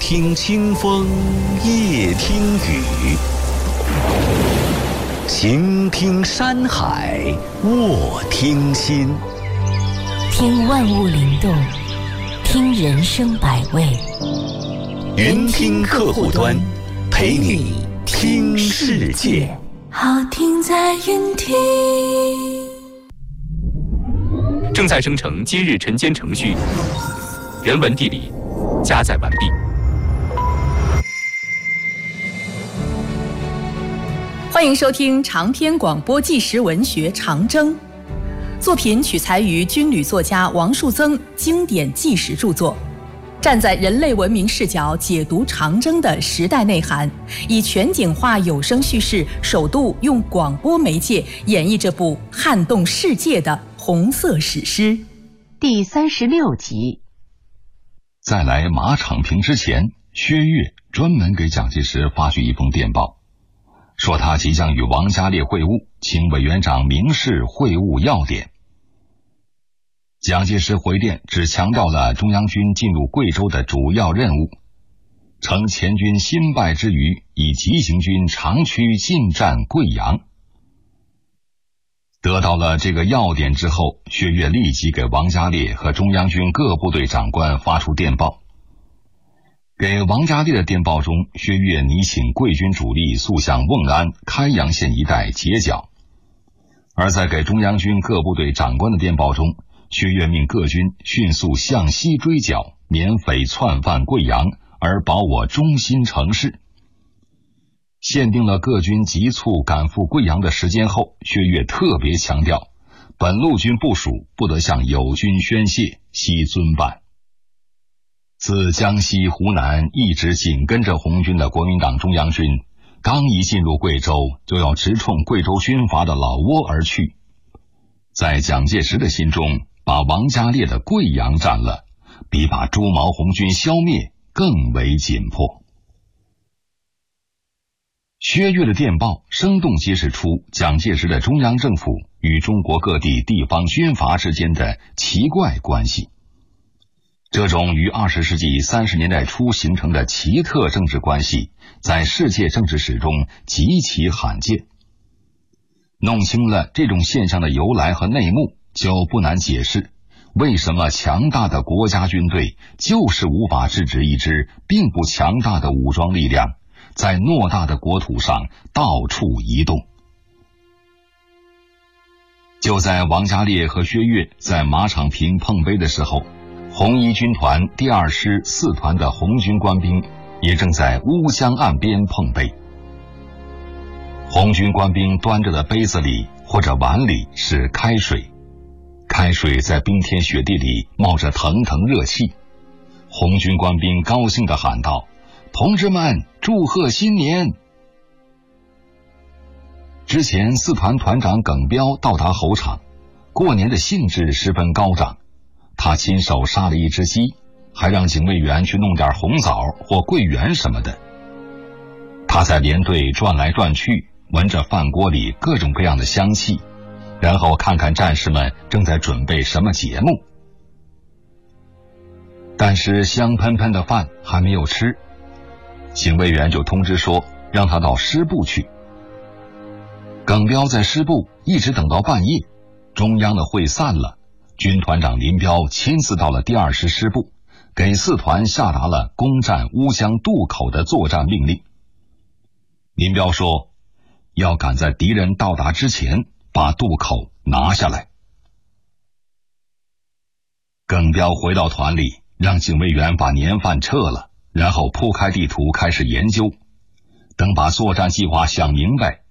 听清风，夜听雨，行听山海，卧听心。 听万物灵动，听人生百味。 云听客户端，陪你听世界。 好听在云听。 正在生成今日晨间程序，人文地理加载完毕。 欢迎收听长篇广播纪实文学《长征》，作品取材于军旅作家王树增经典纪实著作，站在人类文明视角解读长征的时代内涵，以全景化有声叙事，首度用广播媒介演绎这部撼动世界的红色史诗。 第36集。 在来马场坪之前，薛岳专门给蒋介石发去一封电报，说他即将与王家烈会晤，请委员长明示会晤要点。蒋介石回电只强调了中央军进入贵州的主要任务，称前军新败之余，以急行军长驱进占贵阳。得到了这个要点之后，薛岳立即给王家烈和中央军各部队长官发出电报。给王家烈的电报中，薛岳拟请贵军主力速向瓮安、开阳县一带截剿；而在给中央军各部队长官的电报中，薛岳命各军迅速向西追剿，免匪窜犯贵阳，而保我中心城市。限定了各军急促赶赴贵阳的时间后，薛岳特别强调，本路军部署不得向友军宣泄，悉遵办。自江西、湖南一直紧跟着红军的国民党中央军，刚一进入贵州，就要直冲贵州军阀的老窝而去。在蒋介石的心中，把王家烈的贵阳占了，比把朱毛红军消灭更为紧迫。薛岳的电报生动揭示出蒋介石的中央政府与中国各地地方军阀之间的奇怪关系。这种于20世纪30年代初形成的奇特政治关系，在世界政治史中极其罕见。弄清了这种现象的由来和内幕，就不难解释为什么强大的国家军队就是无法制止一支并不强大的武装力量在偌大的国土上到处移动。就在王家烈和薛岳在马场坪碰杯的时候，红一军团第2师4团的红军官兵也正在乌江岸边碰杯。红军官兵端着的杯子里或者碗里是开水，开水在冰天雪地里冒着腾腾热气。红军官兵高兴地喊道：“同志们，祝贺新年！”之前4团团长耿彪到达侯场，过年的兴致十分高涨。他亲手杀了一只鸡，还让警卫员去弄点红枣或桂圆什么的。他在连队转来转去，闻着饭锅里各种各样的香气，然后看看战士们正在准备什么节目。但是香喷喷的饭还没有吃，警卫员就通知说让他到师部去。耿彪在师部一直等到半夜，中央的会散了，军团长林彪亲自到了第2师师部，给4团下达了攻占乌江渡口的作战命令。林彪说，要赶在敌人到达之前把渡口拿下来。耿彪回到团里，让警卫员把年饭撤了，然后铺开地图开始研究。等把作战计划想明白，